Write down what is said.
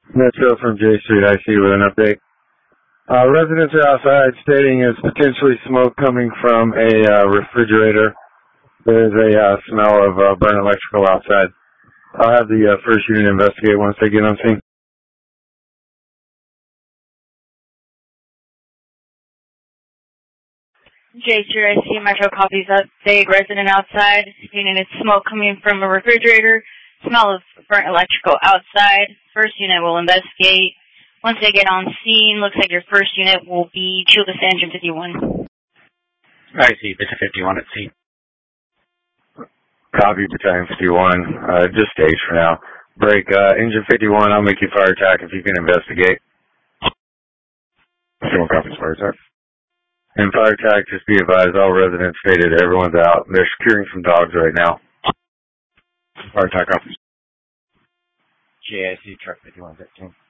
Metro from J Street, I see with an update. Residents are outside stating there's potentially smoke coming from a refrigerator. There's a smell of burnt electrical outside. I'll have the first unit investigate once they get on scene. J Street, I see Metro copies update. Resident outside stating it's smoke coming from a refrigerator. Smell of burnt electrical outside. First unit will investigate. Once they get on scene, looks like your first unit will be Childress Engine 51. I see, Bishop 51 at scene. Copy, Battalion 51. Just stage for now. Break, Engine 51, I'll make you fire attack if you can investigate. 51 copies, fire attack. And fire attack, just be advised, all residents stated everyone's out. They're securing some dogs right now. Fire attack, copies. JIC truck 51 at scene.